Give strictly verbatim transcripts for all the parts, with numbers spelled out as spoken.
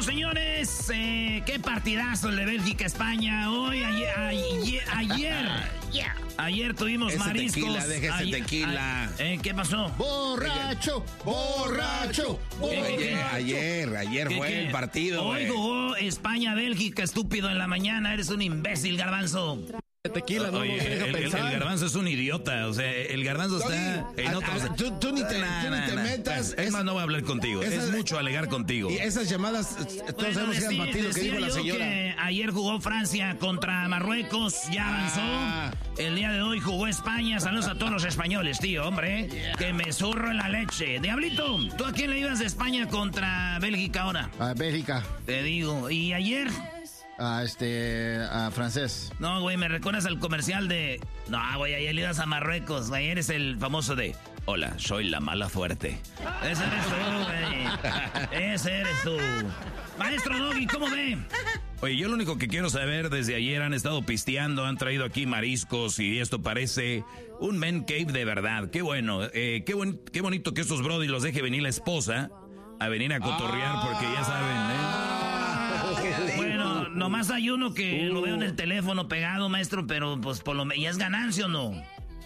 señores. Eh, qué partidazo el de Bélgica-España. Hoy, ayer, ayer, ayer, yeah. ayer tuvimos ese mariscos. Tequila, deje ese ayer, tequila. A, eh, ¿Qué pasó? Borracho, borracho. borracho. Ayer, ayer, ayer fue ¿qué? el partido. Hoy wey. jugó España-Bélgica, estúpido en la mañana. Eres un imbécil, Garbanzo. Tequila, no, Oye, no deja el, pensar. el, el Garbanzo es un idiota, o sea, el Garbanzo está Oye, en a, otro... a, tú, tú ni te, nah, tú ni nah, te nah. metas. Es más, no voy a hablar contigo, esas, es mucho alegar contigo. Y esas llamadas, todos bueno, sabemos que decía, eran partido que dijo la señora. Que ayer jugó Francia contra Marruecos, ya avanzó. Ah. El día de hoy jugó España, saludos a todos los españoles, tío, hombre, yeah. que me zurro en la leche. Diablito, ¿tú a quién le ibas de España contra Bélgica ahora? A Bélgica. Te digo, ¿y ayer? A este, a francés. No, güey, me recuerdas al comercial de... No, güey, ayer le ibas a Marruecos, güey, eres el famoso de... Hola, soy la mala suerte. Ese eres tú, güey. Ese eres tú. Maestro Doggy, ¿cómo ve? Oye, yo lo único que quiero saber, desde ayer han estado pisteando, han traído aquí mariscos y esto parece un man cave de verdad. Qué bueno, eh, qué, buen, qué bonito que estos brody los deje venir la esposa a venir a cotorrear porque ya saben, ¿eh? Bueno, nomás hay uno que uh. lo veo en el teléfono pegado, maestro, pero pues por lo menos, ¿y es ganancia o no?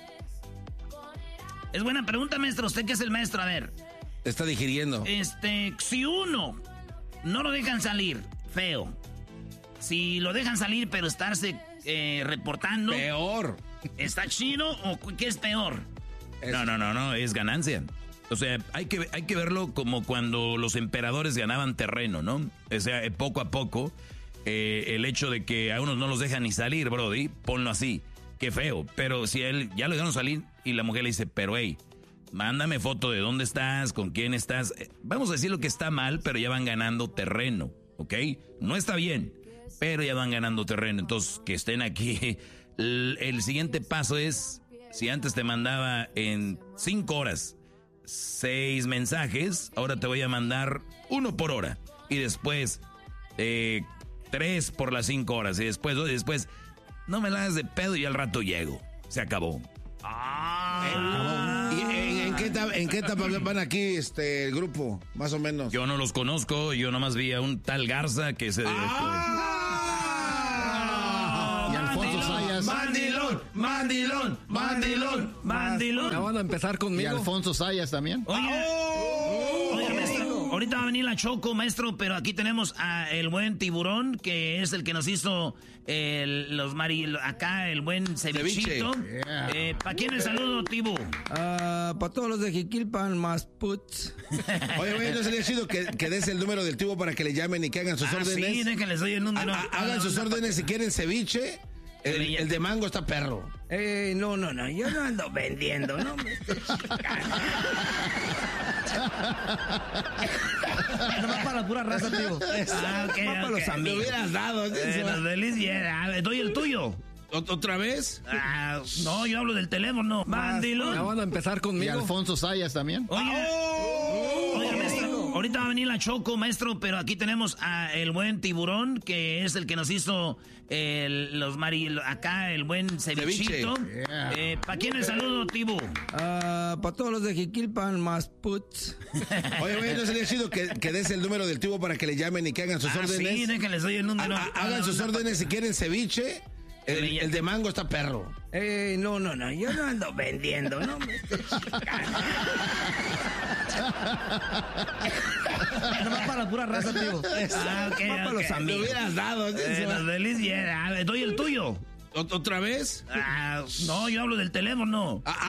Es buena pregunta, maestro. ¿Usted qué es el maestro? A ver. Está digiriendo. Este, si uno no lo dejan salir, feo. Si lo dejan salir, pero estarse eh, reportando. Peor. ¿Está chido o qué es peor? Es... No, no, no, no, es ganancia. O sea, hay que, hay que verlo como cuando los emperadores ganaban terreno, ¿no? O sea, poco a poco, eh, el hecho de que a unos no los dejan ni salir, brody, ponlo así. Qué feo. Pero si a él ya lo dejaron salir y la mujer le dice, pero hey, mándame foto de dónde estás, con quién estás. Vamos a decir lo que está mal, pero ya van ganando terreno, ¿ok? No está bien, pero ya van ganando terreno. Entonces, que estén aquí. El, el siguiente paso es, si antes te mandaba en cinco horas seis mensajes, ahora te voy a mandar uno por hora. Y después, eh, tres por las cinco horas. Y después, y después, no me la hagas de pedo y al rato llego. Se acabó. Ah. ¿Y en, en, qué etapa, en qué etapa van aquí este el grupo? Más o menos. Yo no los conozco, yo nomás vi a un tal Garza que se... Ah. Y Alfonso Sayas. Mandilón, mandilón, mandilón, mandilón. Ya van a empezar conmigo. Y Alfonso Sayas también. Oye, oh. Oye, maestro, ahorita va a venir la Choco, maestro, pero aquí tenemos a el buen Tiburón, que es el que nos hizo el, los mari, acá el buen cevichito. Yeah. Eh, ¿Para quién el saludo, Tibu? Uh, para todos los de Jiquilpan, más puts. Oye, güey, ¿no sería chido que, que des el número del Tibu para que le llamen y que hagan sus ah, órdenes? Sí, déjenles doy el número. Ha, hagan sus órdenes si quieren ceviche. El, el de mango está perro. Eh, no, no, no, yo no ando vendiendo, no me estés chicando. Nomás para la pura raza, tío. Ah, ok, para okay. los amigos. Me hubieras dado. Eh, los delicias. Doy el tuyo. ¿Otra vez? Ah, no, yo hablo del teléfono. Mandilón. Ya van a empezar conmigo. Y Alfonso Sayas también. Oye, oh, oye, maestro, ahorita va a venir la Choco, maestro, pero aquí tenemos a el buen Tiburón, que es el que nos hizo el, los mari, acá el buen cevichito. Yeah. Eh, ¿Para quién el saludo, Tibu? Uh, para todos los de Jiquilpan, más puts. Oye, güey, ¿no sería chido que, que des el número del Tibu para que le llamen y que hagan sus ah, órdenes? Sí, déjenles doy el número. Ha, hagan sus órdenes si quieren ceviche. El, el de mango está perro. Eh, no, no, no, yo no ando vendiendo, no me estés chicando. Nomás para la pura raza, tío. Ah, ok, okay. Para los amigos. Me hubieras dado. Eh, los delicias. Doy el tuyo. ¿Otra vez? Ah, no, yo hablo del teléfono. Ah,